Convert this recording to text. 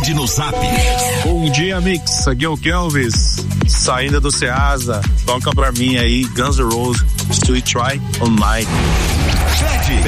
Mande no Zap. Bom dia, Mix. Aqui é o Kelvis, saindo do Ceasa. Toca pra mim aí, Guns N' Roses, Sweet Try Online.